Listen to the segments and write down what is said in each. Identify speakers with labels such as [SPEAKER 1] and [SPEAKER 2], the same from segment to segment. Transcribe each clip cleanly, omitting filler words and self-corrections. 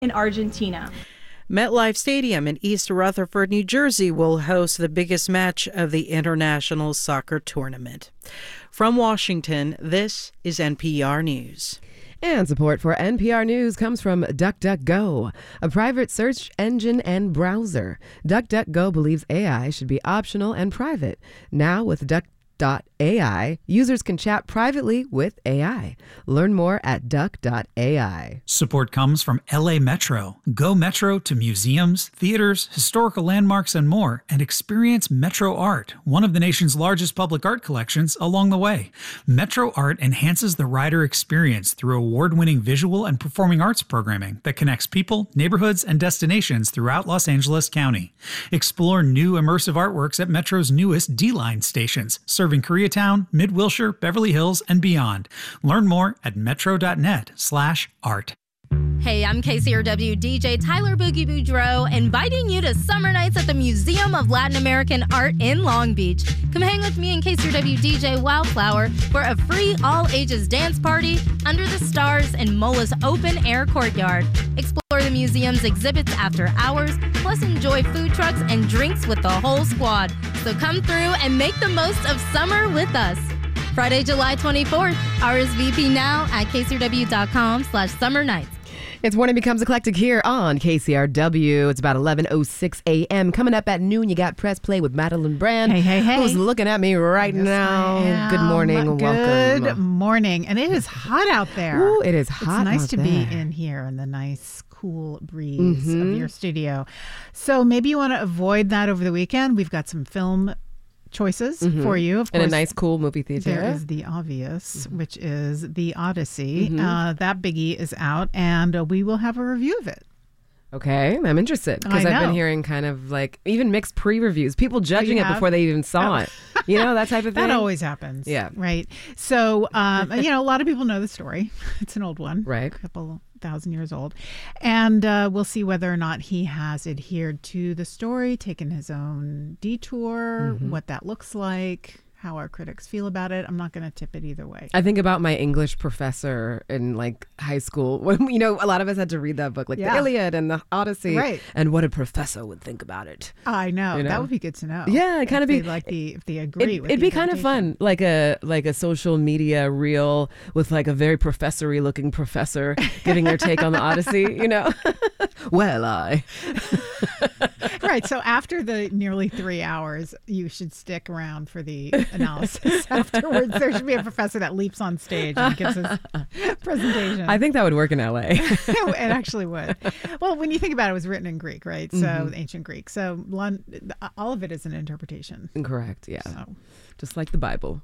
[SPEAKER 1] in Argentina.
[SPEAKER 2] MetLife Stadium in East Rutherford, New Jersey will host the biggest match of the International Soccer Tournament. From Washington, this is NPR News.
[SPEAKER 3] And support for NPR News comes from DuckDuckGo, a private search engine and browser. DuckDuckGo believes AI should be optional and private. Now with Duck.ai, users can chat privately with AI. Learn more at Duck.ai.
[SPEAKER 4] Support comes from LA Metro. Go Metro to museums, theaters, historical landmarks, and more, and experience Metro Art, one of the nation's largest public art collections, along the way. Metro Art enhances the rider experience through award-winning visual and performing arts programming that connects people, neighborhoods, and destinations throughout Los Angeles County. Explore new immersive artworks at Metro's newest D-Line stations, serving Koreatown, Mid-Wilshire, Beverly Hills, and beyond. Learn more at metro.net/art.
[SPEAKER 5] Hey, I'm KCRW DJ Tyler Boogie Boudreaux, inviting you to Summer Nights at the Museum of Latin American Art in Long Beach. Come hang with me and KCRW DJ Wildflower for a free all-ages dance party under the stars in MOLA's open-air courtyard. Explore the museum's exhibits after hours, plus enjoy food trucks and drinks with the whole squad. So come through and make the most of summer with us. Friday, July 24th. RSVP now at kcrw.com/summernights.
[SPEAKER 3] It's Morning Becomes Eclectic here on KCRW. It's about 11:06 a.m. Coming up at noon, you got Press Play with Madeline Brand.
[SPEAKER 6] Hey.
[SPEAKER 3] Who's looking at me right now. Good morning and welcome.
[SPEAKER 6] Good morning. And it is hot out there.
[SPEAKER 3] Ooh, it is hot.
[SPEAKER 6] It's nice
[SPEAKER 3] out
[SPEAKER 6] to
[SPEAKER 3] there.
[SPEAKER 6] be in here in the nice, cool breeze of your studio. So maybe you want to avoid that over the weekend. We've got some film choices for you. Of course,
[SPEAKER 3] in a nice, cool movie theater.
[SPEAKER 6] There is the obvious, which is The Odyssey. That biggie is out, and we will have a review of it.
[SPEAKER 3] Okay, I'm interested because I've been hearing kind of like even mixed pre-reviews, people judging it before they even saw it. You know, that type of thing.
[SPEAKER 6] That always happens.
[SPEAKER 3] Yeah.
[SPEAKER 6] Right. So, a lot of people know the story. It's an old one.
[SPEAKER 3] Right.
[SPEAKER 6] A couple thousand years old. And we'll see whether or not he has adhered to the story, taken his own detour, what that looks like, how our critics feel about it. I'm not going to tip it either way.
[SPEAKER 3] I think about my English professor in like high school when, you know, a lot of us had to read that book, like the Iliad and the Odyssey.
[SPEAKER 6] Right.
[SPEAKER 3] And what a professor would think about it.
[SPEAKER 6] I know.
[SPEAKER 3] You know?
[SPEAKER 6] That would be good to know.
[SPEAKER 3] Yeah, it kind of be
[SPEAKER 6] like if they agree with
[SPEAKER 3] it'd
[SPEAKER 6] the
[SPEAKER 3] be kind of fun, like a social media reel with like a very professory looking professor giving their take on the Odyssey, you know.
[SPEAKER 6] Right. So after the nearly 3 hours, you should stick around for the analysis afterwards. There should be a professor that leaps on stage and gives his presentation.
[SPEAKER 3] I think that would work in LA.
[SPEAKER 6] It actually would. Well, when you think about it, it was written in Greek, right? So ancient Greek. So all of it is an interpretation.
[SPEAKER 3] Correct. Yeah.
[SPEAKER 6] So.
[SPEAKER 3] Just like the Bible.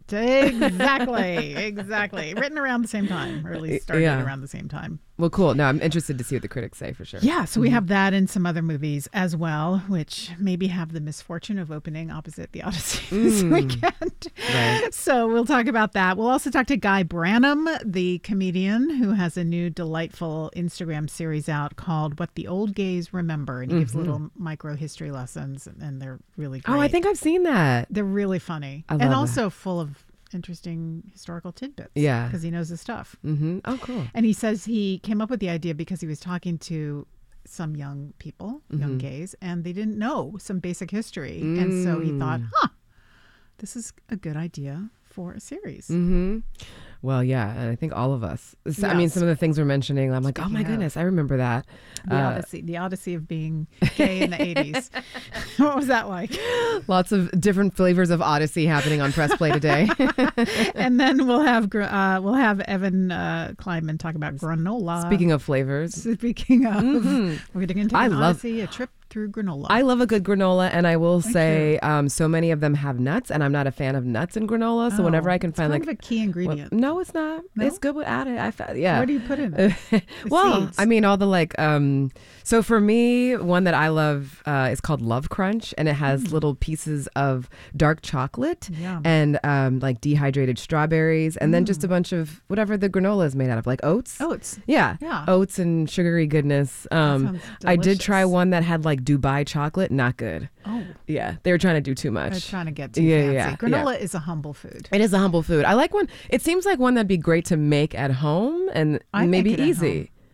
[SPEAKER 6] Exactly. Written around the same time, or at least started around the same time.
[SPEAKER 3] Well, cool. No, I'm interested to see what the critics say for sure.
[SPEAKER 6] Yeah, so we have that and some other movies as well, which maybe have the misfortune of opening opposite the Odyssey this weekend.
[SPEAKER 3] Right.
[SPEAKER 6] So we'll talk about that. We'll also talk to Guy Branum, the comedian who has a new delightful Instagram series out called What the Old Gays Remember. And he gives little micro history lessons, and they're really great.
[SPEAKER 3] Oh, I think I've seen that.
[SPEAKER 6] They're really funny.
[SPEAKER 3] And
[SPEAKER 6] also full of interesting historical tidbits.
[SPEAKER 3] Yeah.
[SPEAKER 6] Because he knows his stuff.
[SPEAKER 3] Oh, cool.
[SPEAKER 6] And he says he came up with the idea because he was talking to some young people, young gays, and they didn't know some basic history. And so he thought, this is a good idea for a series.
[SPEAKER 3] Well, yeah, and I think all of us. I mean, some of the things we're mentioning, I'm like, oh my goodness, I remember that.
[SPEAKER 6] The Odyssey of being gay in the 80s. What was that like?
[SPEAKER 3] Lots of different flavors of Odyssey happening on Press Play today.
[SPEAKER 6] And then we'll have Evan Kleinman talk about granola.
[SPEAKER 3] Speaking of flavors.
[SPEAKER 6] We're going to take an Odyssey, a trip through granola.
[SPEAKER 3] I love a good granola, and I will say so many of them have nuts, and I'm not a fan of nuts in granola. So whenever I can find
[SPEAKER 6] kind of a key ingredient.
[SPEAKER 3] No, it's not. No? It's good without it.
[SPEAKER 6] What do you put in it?
[SPEAKER 3] Well,
[SPEAKER 6] seeds.
[SPEAKER 3] I mean, all the like. So for me, one that I love is called Love Crunch, and it has little pieces of dark chocolate and like dehydrated strawberries, and then just a bunch of whatever the granola is made out of, like oats. Yeah. Oats and sugary goodness. I did try one that had like Dubai chocolate. Not good.
[SPEAKER 6] Oh.
[SPEAKER 3] Yeah, they were trying to do too much.
[SPEAKER 6] They're trying to get too fancy. Granola is a humble food.
[SPEAKER 3] It is a humble food. I like one. It seems like one that'd be great to make at home and maybe easy.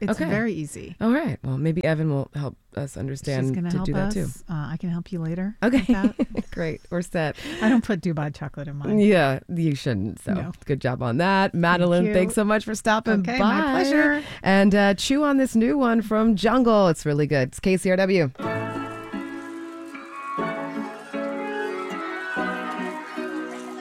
[SPEAKER 6] It's very easy.
[SPEAKER 3] All right. Well, maybe Evan will help us understand to do that too.
[SPEAKER 6] I can help you later.
[SPEAKER 3] Okay. Great. We're set.
[SPEAKER 6] I don't put Dubai chocolate in mine.
[SPEAKER 3] Yeah, you shouldn't. So
[SPEAKER 6] No.
[SPEAKER 3] good job on that. Madeline, thanks so much for stopping by.
[SPEAKER 6] My pleasure.
[SPEAKER 3] And chew on this new one from Jungle. It's really good. It's KCRW.